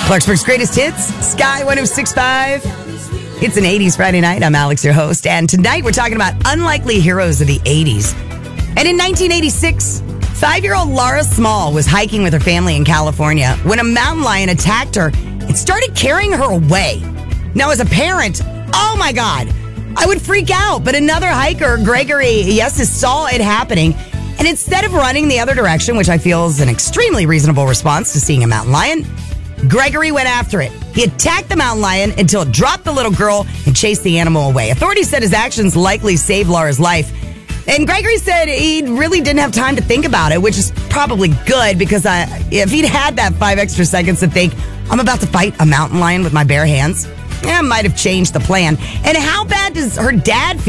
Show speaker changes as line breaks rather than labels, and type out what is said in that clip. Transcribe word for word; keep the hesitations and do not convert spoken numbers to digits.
Clarksburg's greatest hits, Sky one oh six point five. It's an eighties Friday night. I'm Alex, your host. And tonight we're talking about unlikely heroes of the eighties. And in nineteen eighty-six, five-year-old Laura Small was hiking with her family in California when a mountain lion attacked her and started carrying her away. Now, as a parent, oh my God, I would freak out. But another hiker, Gregory, yes, saw it happening. And instead of running the other direction, which I feel is an extremely reasonable response to seeing a mountain lion, Gregory went after it. He attacked the mountain lion until it dropped the little girl and chased the animal away. Authorities said his actions likely saved Laura's life. And Gregory said he really didn't have time to think about it, which is probably good because I, if he'd had that five extra seconds to think, I'm about to fight a mountain lion with my bare hands, eh, might have changed the plan. And how bad does her dad feel?